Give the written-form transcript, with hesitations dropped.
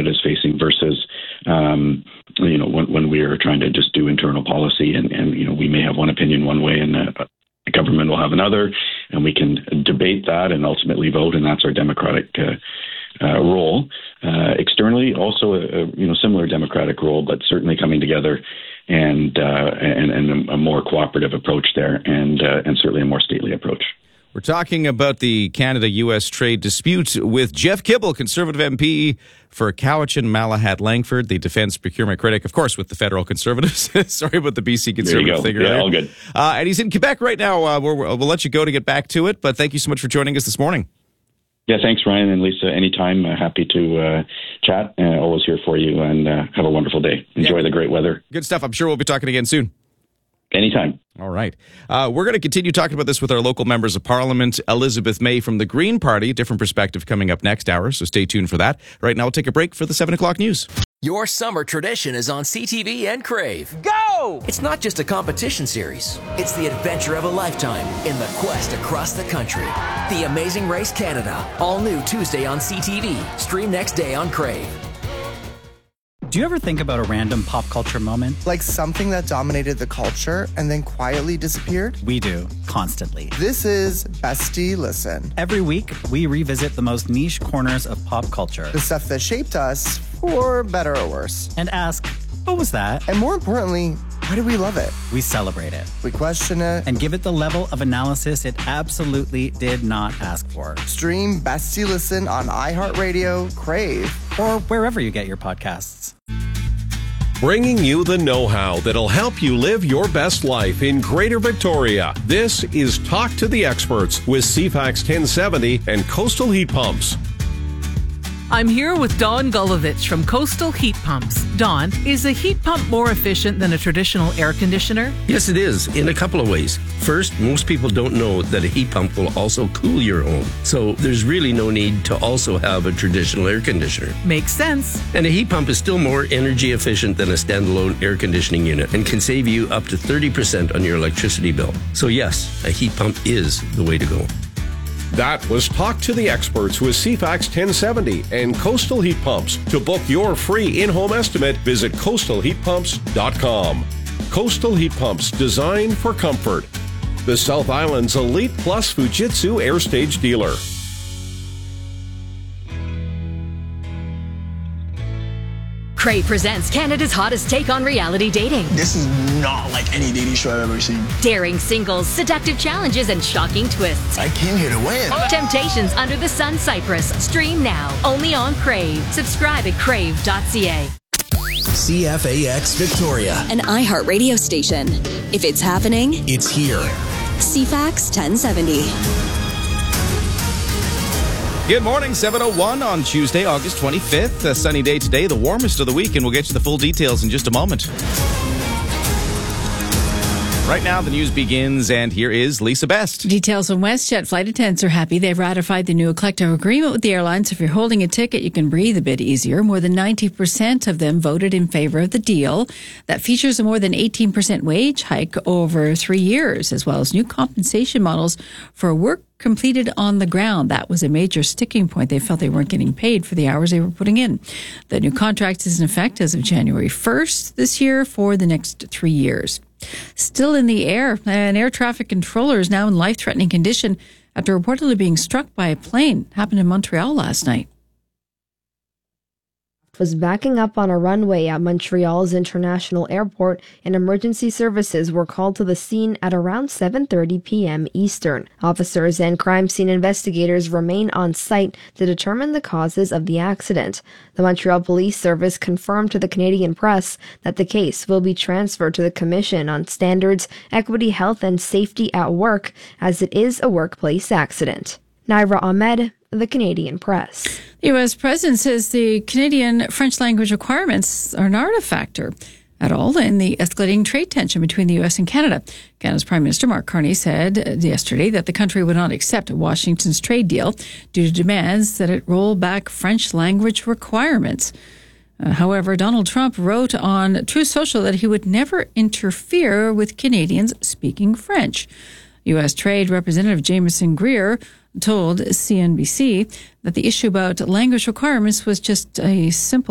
Canada is facing versus, when we are trying to just do internal policy and we may have one opinion one way and the government will have another, and we can debate that and ultimately vote, and that's our democratic role. Externally, also a similar democratic role, but certainly coming together and a more cooperative approach there, and certainly a more stately approach. We're talking about the Canada-U.S. trade dispute with Jeff Kibble, Conservative MP for Cowichan, Malahat, Langford, the defense procurement critic, of course, with the federal Conservatives. Sorry about the BC Conservative thing. Yeah, all good. And he's in Quebec right now. We'll let you go to get back to it, but thank you so much for joining us this morning. Yeah, thanks, Ryan and Lisa. Anytime, happy to chat. Always here for you, and have a wonderful day. Enjoy the great weather. Good stuff. I'm sure we'll be talking again soon. Anytime. All right. We're going to continue talking about this with our local members of Parliament. Elizabeth May from the Green Party, different perspective coming up next hour, so stay tuned for that. Right now, we'll take a break for the 7 o'clock news. Your summer tradition is on CTV and Crave. Go! It's not just a competition series. It's the adventure of a lifetime in the quest across the country. The Amazing Race Canada. All new Tuesday on CTV. Stream next day on Crave. Do you ever think about a random pop culture moment? Like something that dominated the culture and then quietly disappeared? We do, constantly. This is Bestie Listen. Every week, we revisit the most niche corners of pop culture. The stuff that shaped us, for better or worse. And ask, what was that? And more importantly, why do we love it? We celebrate it. We question it. And give it the level of analysis it absolutely did not ask for. Stream Bestie Listen on iHeartRadio, Crave, or wherever you get your podcasts. Bringing you the know-how that'll help you live your best life in Greater Victoria. This is Talk to the Experts with CFAX 1070 and Coastal Heat Pumps. I'm here with Don Gulovich from Coastal Heat Pumps. Don, is a heat pump more efficient than a traditional air conditioner? Yes, it is, in a couple of ways. First, most people don't know that a heat pump will also cool your home. So there's really no need to also have a traditional air conditioner. Makes sense. And a heat pump is still more energy efficient than a standalone air conditioning unit and can save you up to 30% on your electricity bill. So yes, a heat pump is the way to go. That was Talk to the Experts with CFAX 1070 and Coastal Heat Pumps. To book your free in-home estimate, visit coastalheatpumps.com. Coastal Heat Pumps, designed for comfort. The South Island's Elite Plus Fujitsu Air Stage dealer. Crave presents Canada's hottest take on reality dating. This is not like any dating show I've ever seen. Daring singles, seductive challenges, and shocking twists. I came here to win. Temptations Under the Sun Cyprus. Stream now, only on Crave. Subscribe at crave.ca. CFAX Victoria. An iHeartRadio station. If it's happening, it's here. CFAX 1070. Good morning, 7:01 on Tuesday, August 25th. A sunny day today, the warmest of the week, and we'll get you the full details in just a moment. Right now, the news begins, and here is Lisa Best. Details on WestJet. Flight attendants are happy they've ratified the new collective agreement with the airlines. If you're holding a ticket, you can breathe a bit easier. More than 90% of them voted in favor of the deal. That features a more than 18% wage hike over 3 years, as well as new compensation models for work completed on the ground. That was a major sticking point. They felt they weren't getting paid for the hours they were putting in. The new contract is in effect as of January 1st this year for the next 3 years. Still in the air, an air traffic controller is now in life-threatening condition after reportedly being struck by a plane. Happened in Montreal last night. Was backing up on a runway at Montreal's International Airport, and emergency services were called to the scene at around 7:30 p.m. Eastern. Officers and crime scene investigators remain on site to determine the causes of the accident. The Montreal Police Service confirmed to the Canadian press that the case will be transferred to the Commission on Standards, Equity, Health and Safety at Work, as it is a workplace accident. Naira Ahmed, the Canadian Press. The U.S. President says the Canadian French language requirements are not a factor at all in the escalating trade tension between the U.S. and Canada. Canada's Prime Minister Mark Carney said yesterday that the country would not accept Washington's trade deal due to demands that it roll back French language requirements. However, Donald Trump wrote on Truth Social that he would never interfere with Canadians speaking French. U.S. Trade Representative Jameson Greer told CNBC that the issue about language requirements was just a simple